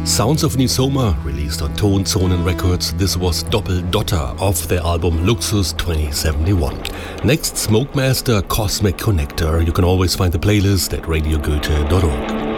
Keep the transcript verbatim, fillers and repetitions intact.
Sounds of Nisoma, released on Tonzonen Records. This was Doppeldotter off their album Luxus twenty seventy-one. Next, Smokemaster Cosmic Connector. You can always find the playlist at radio goethe dot org.